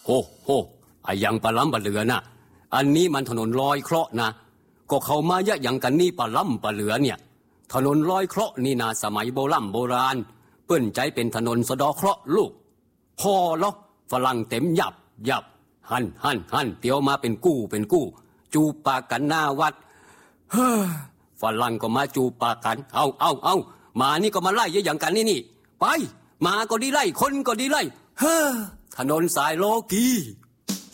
โหไอ้ยังปลาล้ำปลาเหลือน่ะอันนี้มันถนนลอยเคราะห์นะก็เขามายะยังกันนี่ปลาล้ำปลาเหลือเนี่ยถนนลอยเคราะห์นี่นะสมัยโบราณเปิ้นใจเป็นถนนสะดอเคราะห์ลูกพอล็อกฝรั่งเต็มยับหันเตียวมาเป็นกู้จูปากันหน้าวัดเฮ้อฝรั่งก็มาจูปากันเอามานี่ก็มาไล่ยะอย่างกันนี่ไปมาก็ดีไล่คนก็ดีไล่เฮ้อถนนสายโลกี